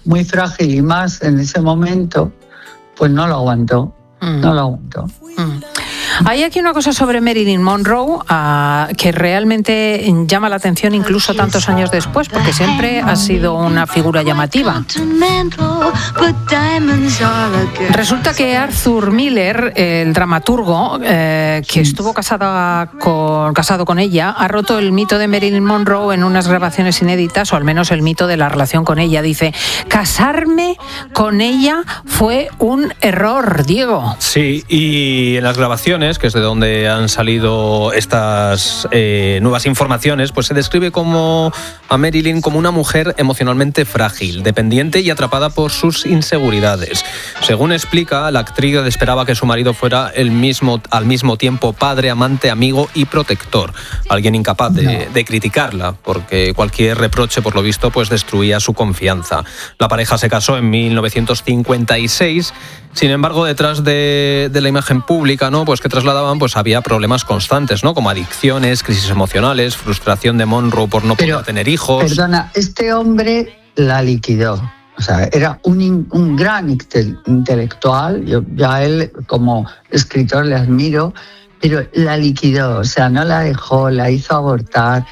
muy frágil y más en ese momento, pues no lo aguantó. Hay aquí una cosa sobre Marilyn Monroe que realmente llama la atención incluso tantos años después, porque siempre ha sido una figura llamativa. Resulta que Arthur Miller, el dramaturgo que estuvo casado con ella, ha roto el mito de Marilyn Monroe en unas grabaciones inéditas, o al menos el mito de la relación con ella. Dice: casarme con ella fue un error, Diego. Sí, y en las grabaciones, que es de donde han salido estas nuevas informaciones, pues se describe a Marilyn como una mujer emocionalmente frágil, dependiente y atrapada por sus inseguridades. Según explica, la actriz esperaba que su marido fuera al mismo tiempo padre, amante, amigo y protector. Alguien incapaz de criticarla, porque cualquier reproche, por lo visto, pues destruía su confianza. La pareja se casó en 1956. Sin embargo, detrás de la imagen pública, ¿no?, pues que trasladaban, pues había problemas constantes, ¿no?, como adicciones, crisis emocionales, frustración de Monroe por no poder tener hijos. Perdona, este hombre la liquidó. O sea, era un gran intelectual. Yo a él como escritor le admiro, pero la liquidó. O sea, no la dejó, la hizo abortar,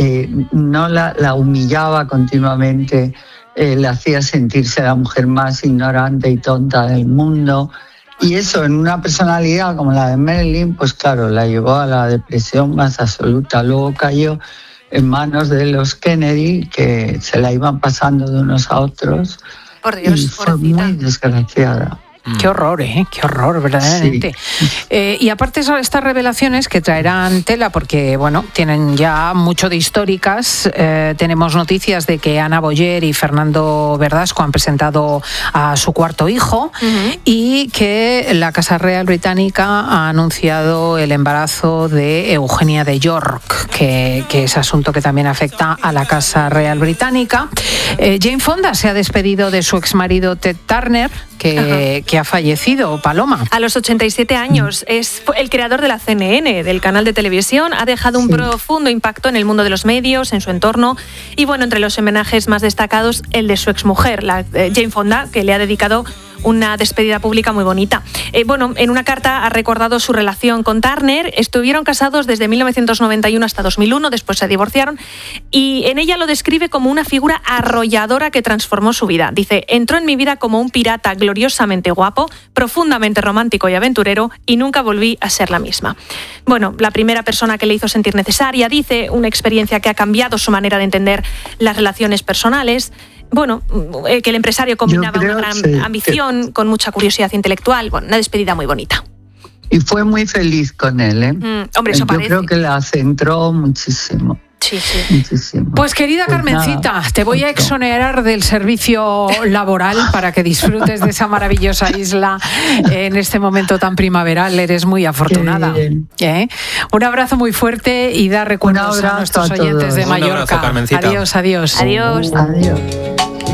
no la humillaba continuamente. Le hacía sentirse la mujer más ignorante y tonta del mundo. Y eso, en una personalidad como la de Marilyn, pues claro, la llevó a la depresión más absoluta. Luego cayó en manos de los Kennedy, que se la iban pasando de unos a otros. Por Dios, y fue muy desgraciada. Qué horror, qué horror, verdaderamente. Sí. Y aparte de estas revelaciones que traerán tela, porque bueno, tienen ya mucho de históricas, tenemos noticias de que Ana Boyer y Fernando Verdasco han presentado a su cuarto hijo, y que la Casa Real Británica ha anunciado el embarazo de Eugenia de York, que es asunto que también afecta a la Casa Real Británica. Jane Fonda se ha despedido de su exmarido Ted Turner, que ha fallecido, Paloma. A los 87 años. Es el creador de la CNN, del canal de televisión. Ha dejado un profundo impacto en el mundo de los medios, en su entorno. Y bueno, entre los homenajes más destacados, el de su exmujer, la Jane Fonda, que le ha dedicado una despedida pública muy bonita. Bueno, en una carta ha recordado su relación con Turner. Estuvieron casados desde 1991 hasta 2001, después se divorciaron, y en ella lo describe como una figura arrolladora que transformó su vida. Dice: entró en mi vida como un pirata gloriosamente guapo, profundamente romántico y aventurero, y nunca volví a ser la misma. Bueno, la primera persona que le hizo sentir necesaria, dice, una experiencia que ha cambiado su manera de entender las relaciones personales. Bueno, que el empresario combinaba una gran ambición con mucha curiosidad intelectual. Bueno, una despedida muy bonita. Y fue muy feliz con él, ¿eh? Hombre, eso parece. Yo creo que la centró muchísimo. Sí. Muchísimo. Pues querida Carmencita, nada, te voy a exonerar del servicio laboral para que disfrutes de esa maravillosa isla en este momento tan primaveral. Eres muy afortunada. Un abrazo muy fuerte y da recuerdos a nuestros oyentes de Mallorca. Un abrazo, Carmencita. Adiós. Adiós.